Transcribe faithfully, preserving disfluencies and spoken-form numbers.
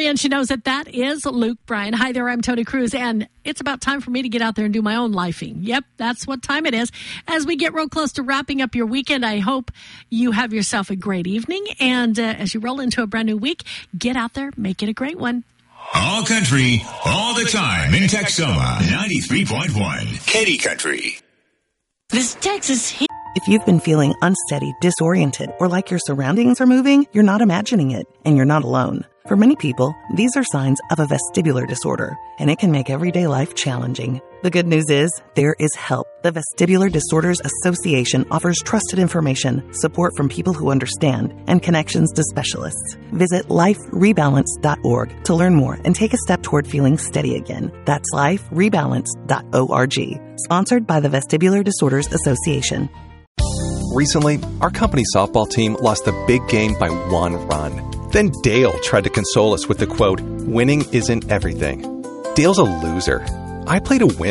everybody, and she knows that that is Luke Bryan. Hi there, I'm Tony Cruz, and it's about time for me to get out there and do my own lifing. Yep, that's what time it is. As we get real close to wrapping up your weekend, I hope you have yourself a great evening, and uh, as you roll into a brand new week, get out there, make it a great one. All country, all the time in Texoma, ninety-three point one, Katy Country. This Texas heat. If you've been feeling unsteady, disoriented, or like your surroundings are moving, you're not imagining it, and you're not alone. For many people, these are signs of a vestibular disorder, and it can make everyday life challenging. The good news is, there is help. The Vestibular Disorders Association offers trusted information, support from people who understand, and connections to specialists. Visit life rebalance dot org to learn more and take a step toward feeling steady again. That's life rebalance dot org. Sponsored by the Vestibular Disorders Association. Recently, our company softball team lost the big game by one run. Then Dale tried to console us with the quote, "Winning isn't everything." Dale's a loser. I play to win.